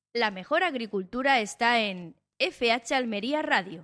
La mejor agricultura está en FH Almería Radio.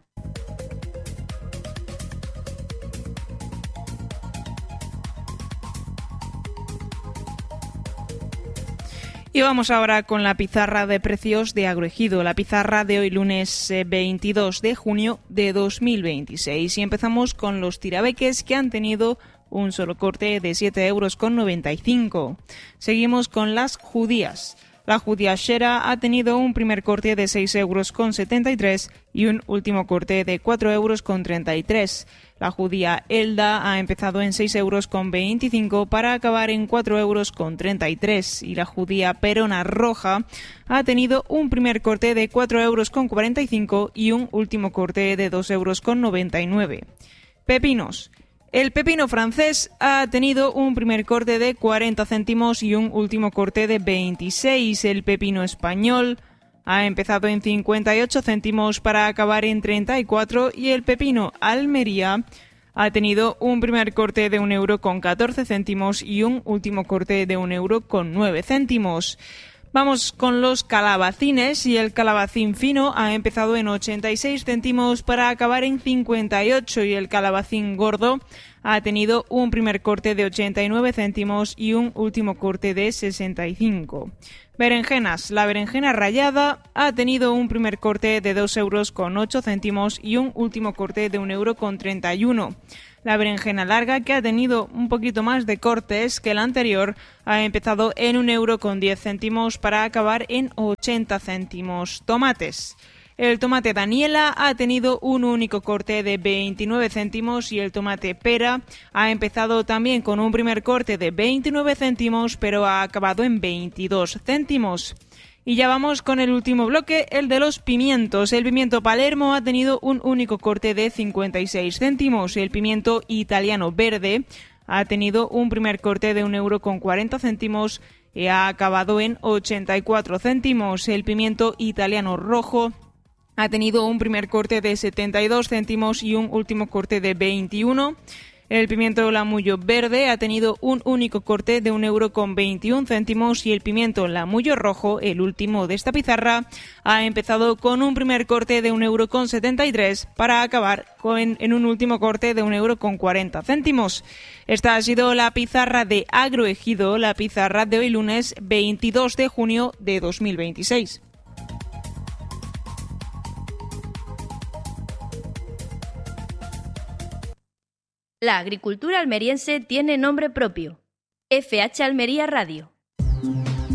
Y vamos ahora con la pizarra de precios de Agroejido, la pizarra de hoy lunes 22 de junio de 2026. Y empezamos con los tirabeques, que han tenido un solo corte de 7,95 €. Seguimos con las judías. La judía Shera ha tenido un primer corte de 6,73 € y un último corte de 4,33 €. La judía Elda ha empezado en 6,25 € para acabar en 4,33 €. Y la judía Perona Roja ha tenido un primer corte de 4,45 € y un último corte de 2,99 €. Pepinos. El pepino francés ha tenido un primer corte de 40 céntimos y un último corte de 26. El pepino español ha empezado en 58 céntimos para acabar en 34, y el pepino Almería ha tenido un primer corte de 1,14 € y un último corte de 1,09 €. Vamos con los calabacines, y el calabacín fino ha empezado en 86 céntimos para acabar en 58, y el calabacín gordo ha tenido un primer corte de 89 céntimos y un último corte de 65. Berenjenas. La berenjena rallada ha tenido un primer corte de 2,08 € y un último corte de 1,31 €. La berenjena larga, que ha tenido un poquito más de cortes que la anterior, ha empezado en 1,10 € para acabar en 80 céntimos. Tomates. El tomate Daniela ha tenido un único corte de 29 céntimos y el tomate pera ha empezado también con un primer corte de 29 céntimos, pero ha acabado en 22 céntimos. Y ya vamos con el último bloque, el de los pimientos. El pimiento Palermo ha tenido un único corte de 56 céntimos. El pimiento italiano verde ha tenido un primer corte de 1,40 € y ha acabado en 84 céntimos. El pimiento italiano rojo ha tenido un primer corte de 72 céntimos y un último corte de 21. El pimiento lamullo verde ha tenido un único corte de 1,21 € y el pimiento lamullo rojo, el último de esta pizarra, ha empezado con un primer corte de 1,73 € para acabar en un último corte de 1,40 €. Esta ha sido la pizarra de Agroejido, la pizarra de hoy lunes 22 de junio de 2026. La agricultura almeriense tiene nombre propio. FH Almería Radio.